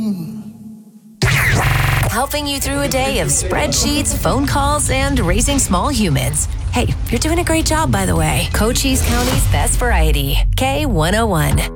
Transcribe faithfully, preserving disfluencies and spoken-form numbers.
Helping you through a day of spreadsheets, phone calls, and raising small humans. Hey, you're doing a great job, by the way. Cochise County's best variety. K one oh one.